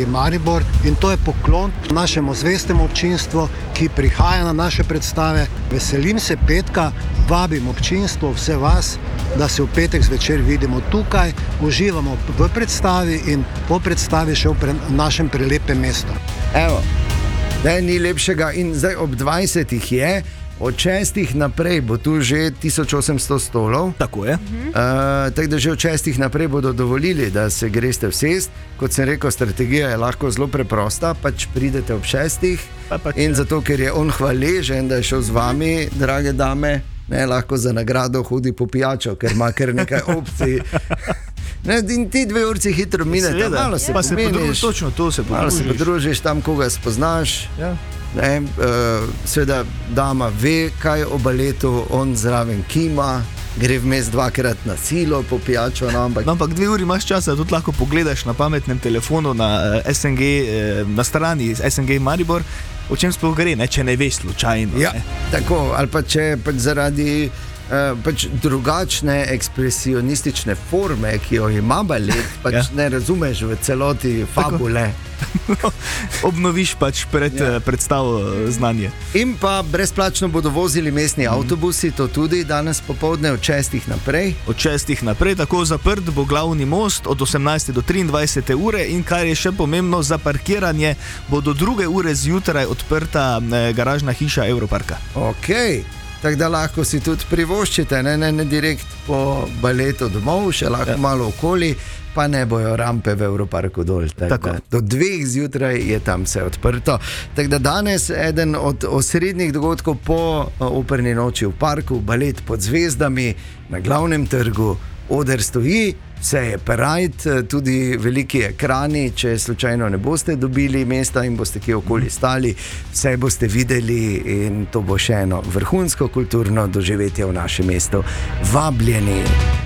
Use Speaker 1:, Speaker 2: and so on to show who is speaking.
Speaker 1: SNG Maribor in to je poklon našemu zvestemu občinstvu, ki prihaja na naše predstave. Veselim se petka, vabim občinstvo, vse vas, da se v petek zvečer vidimo tukaj, uživamo v predstavi in po predstavi še v našem prelepem mestu.
Speaker 2: Evo, da ni lepšega in zdaj ob 20 je. Od 6 naprej bo tu že 1800 stolov.
Speaker 3: Tako je.
Speaker 2: Tako da že od 6 naprej bodo dovolili, da se greste vsest. Kot sem rekel, strategija je lahko zelo preprosta, pač pridete ob 6 in zato, ker je on hvaležen, da je šel z vami, drage dame, ne, lahko za nagrado hodi po pijačo, ker ima kar nekaj opcij. Ne, in ti 2 urci hitro minete, malo se pomeniš,
Speaker 3: točno to se
Speaker 2: malo se podružiš tam, koga spoznaš.
Speaker 3: Ja.
Speaker 2: Ne, seveda dama ve, kaj o baletu, on zraven kima, gre vmes 2-krat na silo po pijačo, no,
Speaker 3: ampak 2 uri imaš časa, da tudi lahko pogledaš na pametnem telefonu na SNG, na strani SNG Maribor, o čem sploh gre, ne, če ne veš slučajno.
Speaker 2: Ja, tako, ali pa če pač zaradi pač drugačne ekspresionistične forme, ki jo ima balet, pač ne razumeš v celoti fabule.
Speaker 3: Obnoviš pač pred predstavo znanje.
Speaker 2: In pa brezplačno bodo vozili mestni avtobusi, to tudi danes popoldne od 6 naprej.
Speaker 3: Od 6 naprej, tako zaprt bo glavni most od 18 do 23 ure in kar je še pomembno, za parkiranje bo do 2 ure zjutraj odprta garažna hiša Evroparka.
Speaker 2: Okej. Tako da lahko si tudi privoščite, ne direkt po baletu domov, še lahko malo okoli, pa ne bojo rampe v Evroparku dol. Do 2 zjutraj je tam vse odprto. Tako da danes eden od osrednjih dogodkov po operni noči v parku, balet pod zvezdami na glavnem trgu, oder stoji, vse je perajt, tudi veliki ekrani, če slučajno ne boste dobili mesta in boste kje okoli stali, vse boste videli in to bo še eno vrhunsko kulturno doživetje v našem mestu. Vabljeni!